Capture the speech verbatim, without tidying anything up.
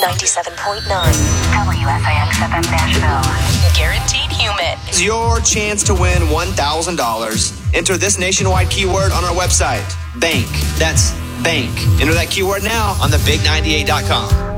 ninety-seven point nine. W S I X F M Nashville. Guaranteed Human. It's your chance to win one thousand dollars. Enter this nationwide keyword on our website. Bank. That's bank. Enter that keyword now on the big ninety-eight dot com.